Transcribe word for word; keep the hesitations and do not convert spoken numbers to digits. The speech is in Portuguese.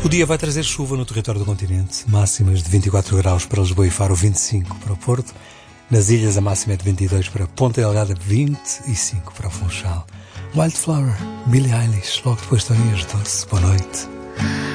O dia vai trazer chuva no território do continente. Máximas de vinte e quatro graus para Lisboa e Faro, vinte e cinco para o Porto. Nas ilhas a máxima é de vinte e dois para Ponta Delgada, vinte e cinco para o Funchal. Wildflower, Billie Eilish, logo depois de Tony as Doce. Boa noite.